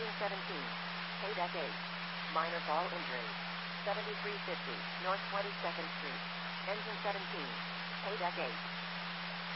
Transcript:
Engine 17. Paydeck 8. Minor ball injury. 7350 North 22nd Street. Engine 17. Paydeck 8.